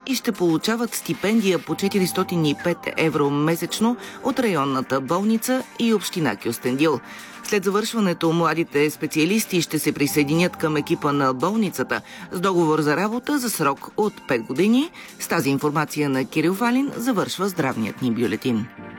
и ще получават стипендия по 405 евро месечно от районната болница и община Кюстендил. След завършването, младите специалисти ще се присъединят към екипа на болницата с договор за работа за срок от 5 години. С тази информация на Кирил Валин завършва здравният ни бюлетин.